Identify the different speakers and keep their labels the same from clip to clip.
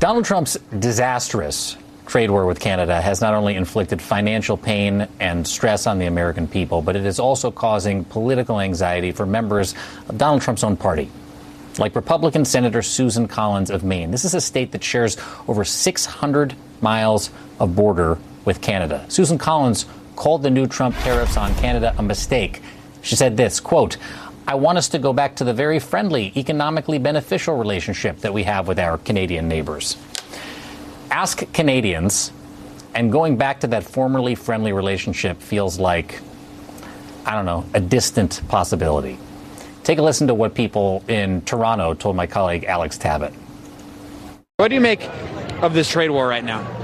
Speaker 1: Donald Trump's disastrous trade war with Canada has not only inflicted financial pain and stress on the American people, but it is also causing political anxiety for members of Donald Trump's own party, like Republican Senator Susan Collins of Maine. This is a state that shares over 600 miles of border with Canada. Susan Collins called the new Trump tariffs on Canada a mistake. She said this, quote, "I want us to go back to the very friendly, economically beneficial relationship that we have with our Canadian neighbors." Ask Canadians, and going back to that formerly friendly relationship feels like, I don't know, a distant possibility. Take a listen to what people in Toronto told my colleague Alex Tabbitt.
Speaker 2: What do you make of this trade war right now?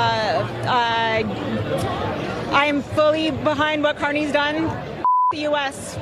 Speaker 3: I am fully behind what Carney's done. The U.S.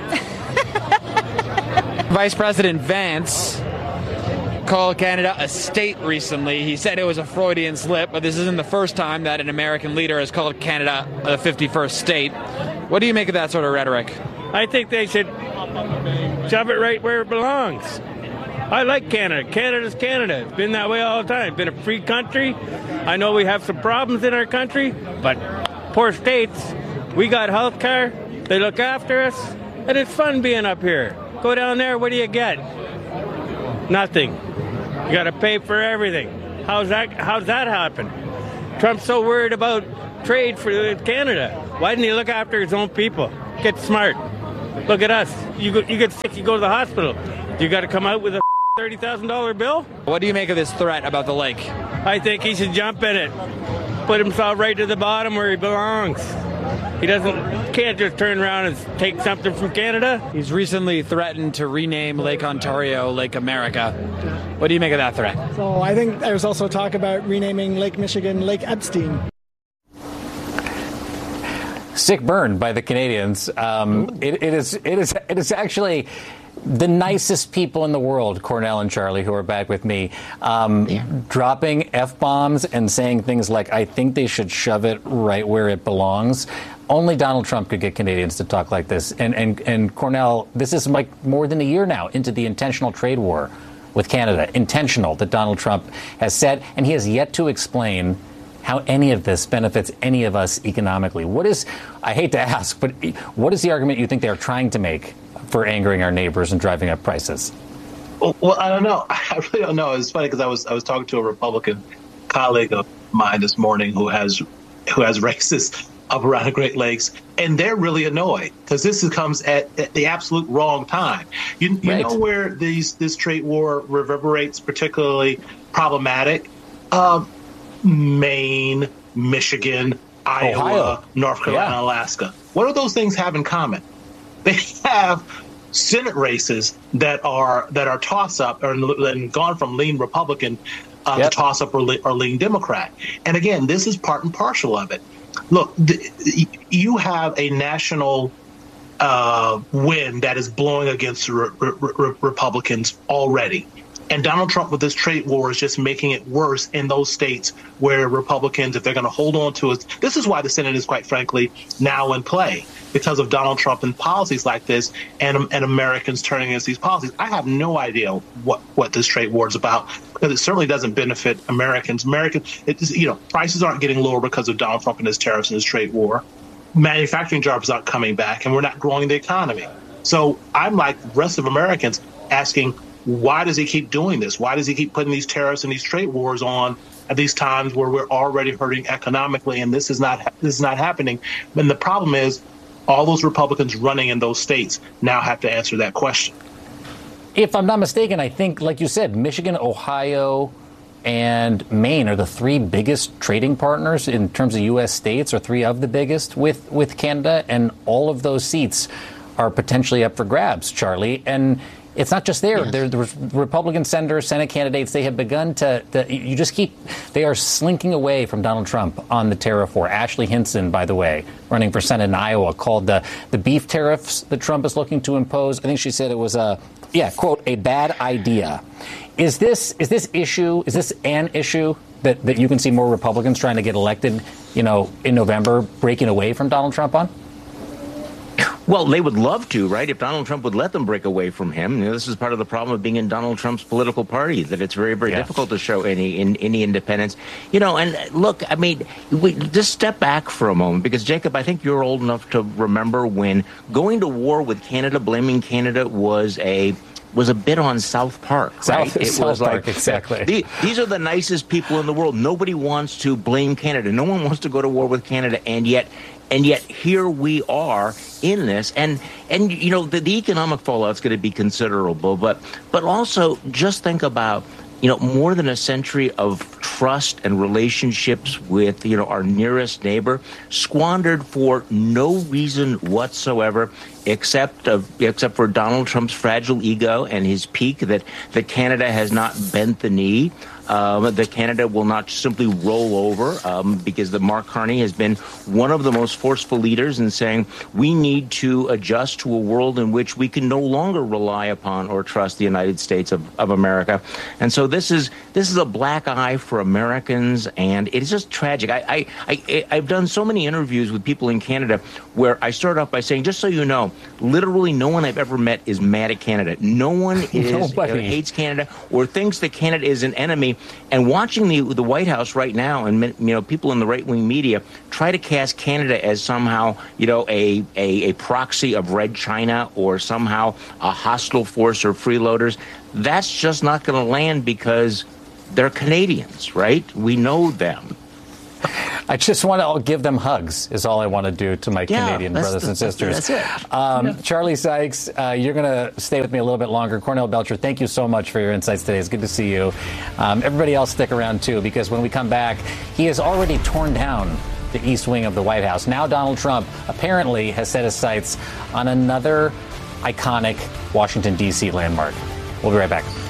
Speaker 2: Vice President Vance called Canada a state recently. He said it was a Freudian slip, but this isn't the first time that an American leader has called Canada the 51st state. What do you make of that sort of rhetoric?
Speaker 4: I think they should shove it right where it belongs. I like Canada. Canada's Canada. It's been that way all the time. It's been a free country. I know we have some problems in our country, but poor states, we got health care. They look after us, and it's fun being up here. Go down there, what do you get? Nothing. You got to pay for everything. How's that happen? Trump's so worried about trade for Canada. Why didn't he look after his own people? Get smart. Look at us. You get sick, you go to the hospital. You got to come out with a $30,000 bill?
Speaker 2: What do you make of this threat about the lake?
Speaker 4: I think he should jump in it. Put himself right to the bottom where he belongs. He can't just turn around and take something from Canada.
Speaker 2: He's recently threatened to rename Lake Ontario Lake America. What do you make of that threat?
Speaker 5: So I think there's also talk about renaming Lake Michigan Lake Epstein.
Speaker 1: Sick burn by the Canadians. It is actually the nicest people in the world, Cornell and Charlie, who are back with me, dropping F-bombs and saying things like, I think they should shove it right where it belongs. Only Donald Trump could get Canadians to talk like this. And Cornell, this is like more than a year now into the intentional trade war with Canada, intentional, that Donald Trump has said, and he has yet to explain how any of this benefits any of us economically. I hate to ask, but what is the argument you think they're trying to make for angering our neighbors and driving up prices?
Speaker 6: Well, I don't know. I really don't know. It's funny because I was talking to a Republican colleague of mine this morning who has races up around the Great Lakes, and they're really annoyed because this comes at the absolute wrong time. You
Speaker 1: Right.
Speaker 6: know where this trade war reverberates particularly problematic? Maine, Michigan, Iowa,
Speaker 1: Ohio.
Speaker 6: North Carolina,
Speaker 1: Yeah.
Speaker 6: Alaska. What do those things have in common? They have Senate races that are toss up and gone from lean Republican to toss up or lean Democrat. And again, this is part and parcel of it. Look, you have a national wind that is blowing against Republicans already. And Donald Trump with this trade war is just making it worse in those states where Republicans, if they're going to hold on to it, this is why the Senate is, quite frankly, now in play, because of Donald Trump and policies like this and Americans turning against these policies. I have no idea what this trade war is about, because it certainly doesn't benefit Americans. Prices aren't getting lower because of Donald Trump and his tariffs and his trade war. Manufacturing jobs aren't coming back, and we're not growing the economy. So I'm like the rest of Americans asking, why does he keep doing this? Why does he keep putting these tariffs and these trade wars on at these times where we're already hurting economically, and this is not happening? And the problem is, all those Republicans running in those states now have to answer that question.
Speaker 1: If I'm not mistaken, I think, like you said, Michigan, Ohio, and Maine are the three biggest trading partners in terms of U.S. states, or three of the biggest with Canada, and all of those seats are potentially up for grabs, Charlie. And it's not just there. Yes. The Republican senators, Senate candidates, they have begun they are slinking away from Donald Trump on the tariff war. Ashley Hinson, by the way, running for Senate in Iowa, called the beef tariffs that Trump is looking to impose, I think she said it was quote, a bad idea. Is this an issue that you can see more Republicans trying to get elected, in November, breaking away from Donald Trump on?
Speaker 7: Well, they would love to, right? If Donald Trump would let them break away from him. This is part of the problem of being in Donald Trump's political party, that it's very, very difficult to show any independence. And look, I mean, we just step back for a moment, because, Jacob, I think you're old enough to remember when going to war with Canada, blaming Canada was a bit on South Park, right?
Speaker 1: It was like, exactly.
Speaker 7: These are the nicest people in the world. Nobody wants to blame Canada. No one wants to go to war with Canada, and yet here we are in this, and the economic fallout is going to be considerable, but also just think about more than a century of trust and relationships with our nearest neighbor squandered for no reason whatsoever, except for Donald Trump's fragile ego and his peak that Canada has not bent the knee. That Canada will not simply roll over, because the Mark Carney has been one of the most forceful leaders in saying we need to adjust to a world in which we can no longer rely upon or trust the United States of America. And so this is a black eye for Americans, and it's just tragic. I've done so many interviews with people in Canada where I start off by saying, just so you know, literally no one I've ever met is mad at Canada. No one hates Canada or thinks that Canada is an enemy. And watching the White House right now, and people in the right-wing media try to cast Canada as somehow a proxy of Red China or somehow a hostile force or freeloaders, that's just not going to land, because they're Canadians, right? We know them.
Speaker 1: I just want to give them hugs is all I want to do to my Canadian brothers and sisters.
Speaker 7: That's it.
Speaker 1: Charlie Sykes, you're going to stay with me a little bit longer. Cornell Belcher, thank you so much for your insights today. It's good to see you. Everybody else stick around, too, because when we come back, he has already torn down the East Wing of the White House. Now Donald Trump apparently has set his sights on another iconic Washington, D.C. landmark. We'll be right back.